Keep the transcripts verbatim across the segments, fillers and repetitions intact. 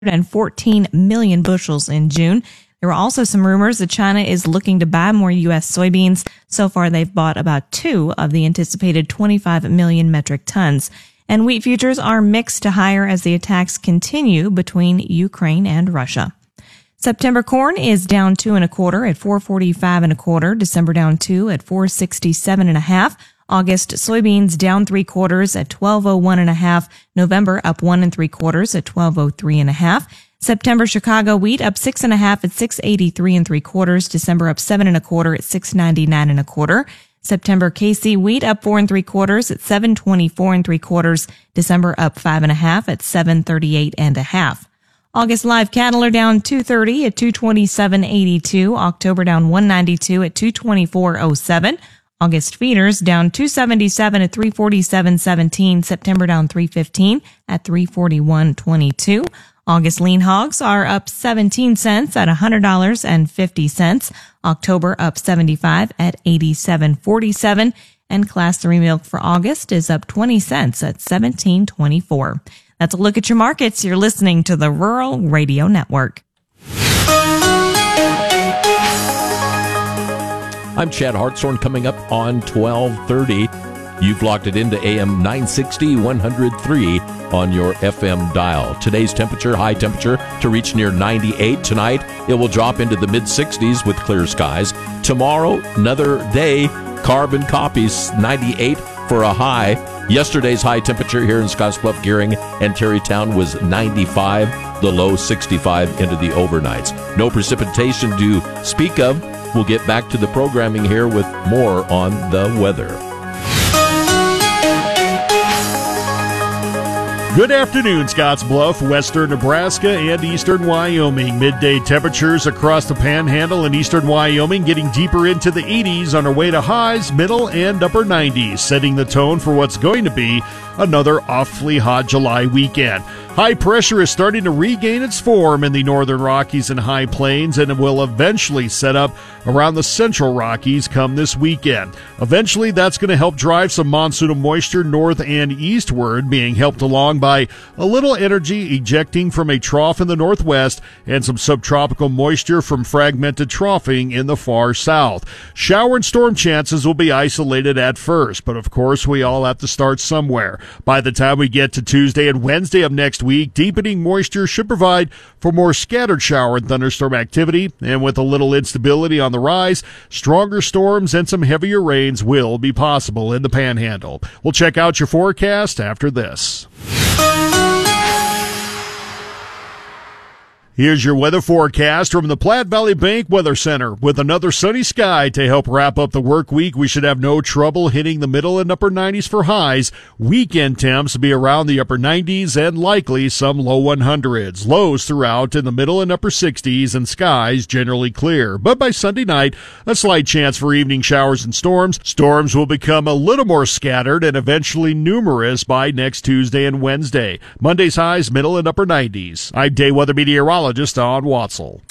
fourteen million bushels in June. There were also some rumors that China is looking to buy more U S soybeans. So far, they've bought about two of the anticipated twenty-five million metric tons. And wheat futures are mixed to higher as the attacks continue between Ukraine and Russia. September corn is down two and a quarter at four forty-five and a quarter. December down two at four sixty-seven and a half. August soybeans down three quarters at twelve oh one and a half. November up one and three quarters at twelve oh three and a half. September Chicago wheat up six and a half at six eighty-three and three quarters. December up seven and a quarter at six ninety-nine and a quarter. September K C wheat up four and three quarters at seven twenty-four and three quarters. December up five and a half at seven thirty-eight and a half. August live cattle are down two thirty at two twenty-seven eighty-two. October down one ninety-two at two twenty-four oh seven. August feeders down two seventy-seven at three forty-seven seventeen. September down three fifteen at three forty-one twenty-two. August lean hogs are up seventeen cents at one hundred dollars and fifty cents. October up seventy-five at eighty-seven forty-seven. And class three milk for August is up twenty cents at seventeen twenty-four. That's a look at your markets. You're listening to the Rural Radio Network. I'm Chad Hartshorn. Coming up on twelve thirty. You've locked it into A M nine sixty, one oh three on your F M dial. Today's temperature, high temperature to reach near ninety-eight. Tonight, it will drop into the mid-sixties with clear skies. Tomorrow, another day, carbon copies, ninety-eight for a high. Yesterday's high temperature here in Scottsbluff, Gearing, and Terrytown was ninety-five, the low sixty-five into the overnights. No precipitation to speak of. We'll get back to the programming here with more on the weather. Good afternoon, Scottsbluff, western Nebraska, and eastern Wyoming. Midday temperatures across the Panhandle and eastern Wyoming getting deeper into the eighties on our way to highs, middle and upper nineties, setting the tone for what's going to be another awfully hot July weekend. High pressure is starting to regain its form in the northern Rockies and High Plains, and it will eventually set up around the central Rockies come this weekend. Eventually, that's going to help drive some monsoonal moisture north and eastward, being helped along by a little energy ejecting from a trough in the northwest and some subtropical moisture from fragmented troughing in the far south. Shower and storm chances will be isolated at first, but of course, we all have to start somewhere. By the time we get to Tuesday and Wednesday of next week, deepening moisture should provide for more scattered shower and thunderstorm activity, and with a little instability on the rise, stronger storms and some heavier rains will be possible in the Panhandle. We'll check out your forecast after this. Here's your weather forecast from the Platte Valley Bank Weather Center. With another sunny sky to help wrap up the work week, we should have no trouble hitting the middle and upper nineties for highs. Weekend temps will be around the upper nineties and likely some low one hundreds. Lows throughout in the middle and upper sixties and skies generally clear. But by Sunday night, a slight chance for evening showers and storms. Storms will become a little more scattered and eventually numerous by next Tuesday and Wednesday. Monday's highs, middle and upper nineties. I'm day weather meteorologist Don Watzel.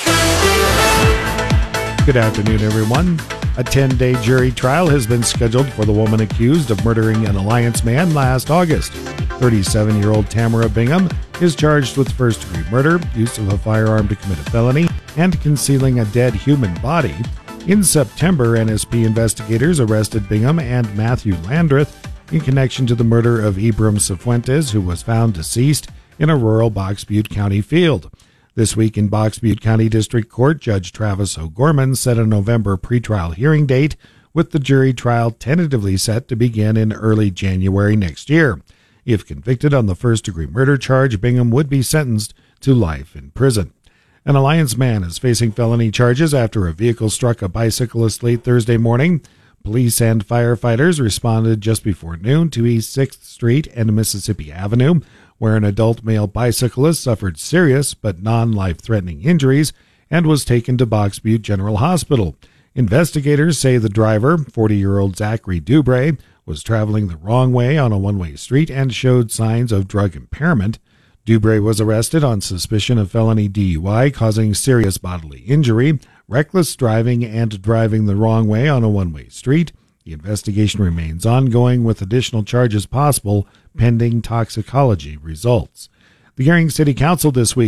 Good afternoon, everyone. A ten-day jury trial has been scheduled for the woman accused of murdering an Alliance man last August. thirty-seven-year-old Tamara Bingham is charged with first-degree murder, use of a firearm to commit a felony, and concealing a dead human body. In September, N S P investigators arrested Bingham and Matthew Landreth in connection to the murder of Ibram Cifuentes, who was found deceased in a rural Box Butte County field. This week in Box Butte County District Court, Judge Travis O'Gorman set a November pretrial hearing date, with the jury trial tentatively set to begin in early January next year. If convicted on the first-degree murder charge, Bingham would be sentenced to life in prison. An Alliance man is facing felony charges after a vehicle struck a bicyclist late Thursday morning. Police and firefighters responded just before noon to East sixth Street and Mississippi Avenue, where an adult male bicyclist suffered serious but non-life-threatening injuries and was taken to Box Butte General Hospital. Investigators say the driver, forty-year-old Zachary Dubray, was traveling the wrong way on a one-way street and showed signs of drug impairment. Dubray was arrested on suspicion of felony D U I causing serious bodily injury, reckless driving, and driving the wrong way on a one-way street. The investigation remains ongoing with additional charges possible pending toxicology results. The Gering City Council this week